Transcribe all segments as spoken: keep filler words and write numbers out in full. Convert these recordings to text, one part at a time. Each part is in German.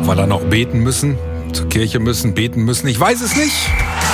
Ob wir da noch beten müssen, zur Kirche müssen, beten müssen, ich weiß es nicht.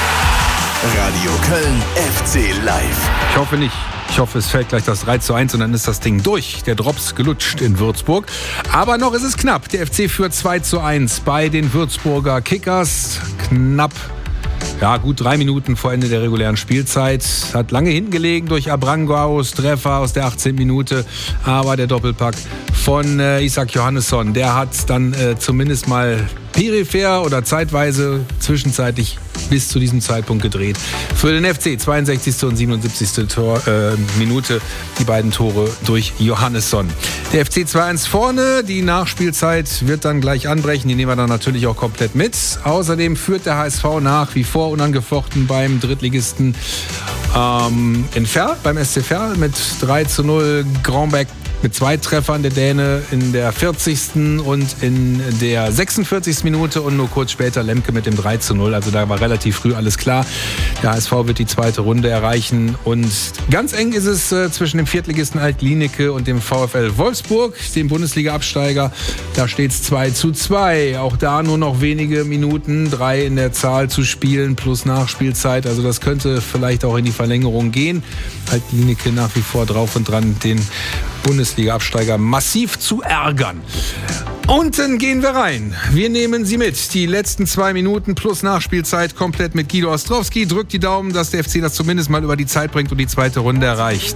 Radio Köln F C Live. Ich hoffe nicht. Ich hoffe, es fällt gleich das drei zu eins und dann ist das Ding durch. Der Drops gelutscht in Würzburg. Aber noch ist es knapp. Der F C führt zwei zu eins bei den Würzburger Kickers. Knapp. Ja, gut drei Minuten vor Ende der regulären Spielzeit. Hat lange hinten gelegen durch Abrangaus Treffer aus der achtzehnten Minute. Aber der Doppelpack von äh, Isak Johannesson, der hat dann äh, zumindest mal peripher oder zeitweise zwischenzeitlich bis zu diesem Zeitpunkt gedreht. Für den F C zweiundsechzigste und siebenundsiebzigste Tor, äh, Minute die beiden Tore durch Johannesson. Der F C zwei eins vorne, die Nachspielzeit wird dann gleich anbrechen, die nehmen wir dann natürlich auch komplett mit. Außerdem führt der H S V nach wie vor unangefochten beim Drittligisten ähm, in Verl, beim S C Verl mit drei zu null. Grandbeck mit zwei Treffern, der Däne in der vierzigsten und in der sechsundvierzigsten Minute und nur kurz später Lemke mit dem drei zu null. Also da war relativ früh alles klar. Der H S V wird die zweite Runde erreichen und ganz eng ist es äh, zwischen dem Viertligisten Alt-Glienicke und dem VfL Wolfsburg, dem Bundesliga-Absteiger. Da steht es zwei zu zwei. Auch da nur noch wenige Minuten, drei in der Zahl zu spielen plus Nachspielzeit. Also das könnte vielleicht auch in die Verlängerung gehen. Alt-Glienicke nach wie vor drauf und dran, den Bundesliga-Absteiger massiv zu ärgern. Unten gehen wir rein. Wir nehmen sie mit. Die letzten zwei Minuten plus Nachspielzeit komplett mit Guido Ostrowski. Drückt die Daumen, dass der F C das zumindest mal über die Zeit bringt und die zweite Runde erreicht.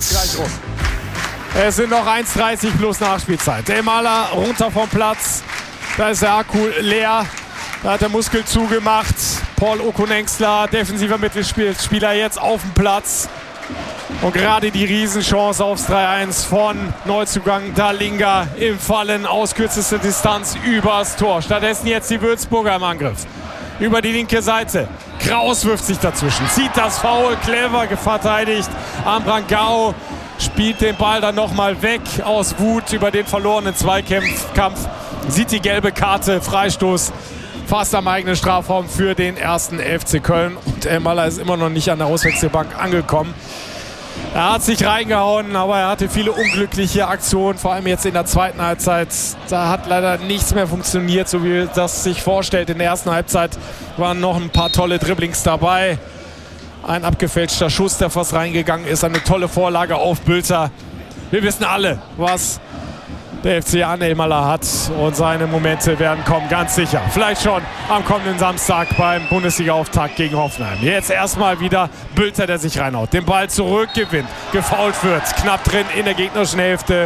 Es sind noch eins dreißig plus Nachspielzeit. Der Maler runter vom Platz. Da ist der Akku leer. Da hat der Muskel zugemacht. Paul Okonengsler, defensiver Mittelspieler, jetzt auf dem Platz. Und gerade die Riesenchance aufs drei eins von Neuzugang Dalinga im Fallen aus kürzester Distanz übers Tor. Stattdessen jetzt die Würzburger im Angriff. Über die linke Seite. Kraus wirft sich dazwischen. Zieht das Foul, clever verteidigt. Ambrangao spielt den Ball dann nochmal weg aus Wut über den verlorenen Zweikampf. Sieht die gelbe Karte, Freistoß. Fast am eigenen Strafraum für den ersten F C Köln. Und Elmaler ist immer noch nicht an der Auswechselbank angekommen. Er hat sich reingehauen, aber er hatte viele unglückliche Aktionen, vor allem jetzt in der zweiten Halbzeit. Da hat leider nichts mehr funktioniert, so wie das sich vorstellt. In der ersten Halbzeit waren noch ein paar tolle Dribblings dabei. Ein abgefälschter Schuss, der fast reingegangen ist. Eine tolle Vorlage auf Bülter. Wir wissen alle, was der F C an Elmaler hat und seine Momente werden kommen, ganz sicher. Vielleicht schon am kommenden Samstag beim Bundesliga-Auftakt gegen Hoffenheim. Jetzt erstmal wieder Bülter, der sich reinhaut, den Ball zurückgewinnt, gefoult wird, knapp drin in der gegnerischen Hälfte.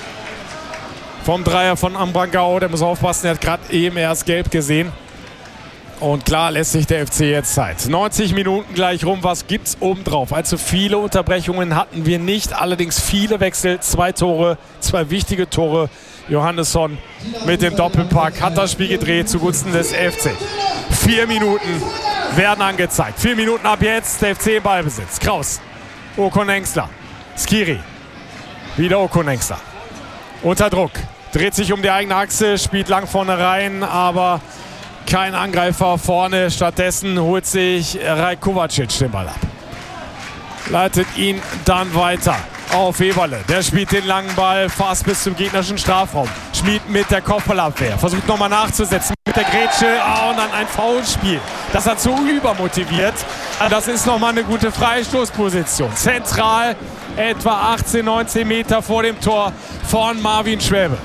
Vom Dreier von Ambrangao, der muss aufpassen, der hat gerade eben erst gelb gesehen. Und klar lässt sich der F C jetzt Zeit. neunzig Minuten gleich rum, was gibt's obendrauf? Also viele Unterbrechungen hatten wir nicht, allerdings viele Wechsel, zwei Tore, zwei wichtige Tore. Johannesson mit dem Doppelpack hat das Spiel gedreht zugunsten des F C. Vier Minuten werden angezeigt. Vier Minuten ab jetzt, der F C im Ballbesitz. Kraus, Okonengsler, Skiri, wieder Okonengsler. Unter Druck, dreht sich um die eigene Achse, spielt lang vorne rein, aber kein Angreifer vorne, stattdessen holt sich Rajk Kovacic den Ball ab. Leitet ihn dann weiter auf Eberle. Der spielt den langen Ball fast bis zum gegnerischen Strafraum. Schmied mit der Kopfballabwehr. Versucht nochmal nachzusetzen mit der Grätsche. Oh, und dann ein Foulspiel. Das hat so übermotiviert. Das ist nochmal eine gute Freistoßposition. Zentral, etwa achtzehn, neunzehn Meter vor dem Tor von Marvin Schwäbe.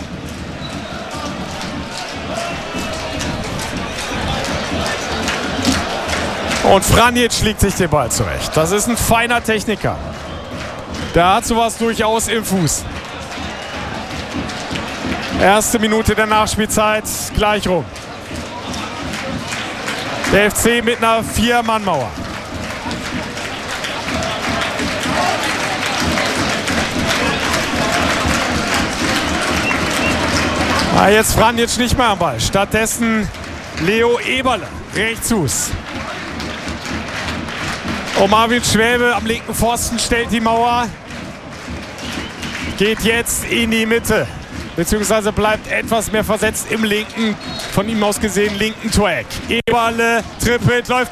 Und Franjic schlägt sich den Ball zurecht. Das ist ein feiner Techniker. Der hat sowas durchaus im Fuß. Erste Minute der Nachspielzeit, gleich rum. Der F C mit einer Vier-Mann-Mauer. Ah, jetzt Franjic nicht mehr am Ball. Stattdessen Leo Eberle, Rechtsfuß. Und Marvin Schwäbe am linken Pfosten stellt die Mauer. Geht jetzt in die Mitte. Beziehungsweise bleibt etwas mehr versetzt im linken, von ihm aus gesehen linken Toreck. Eberle trippelt, läuft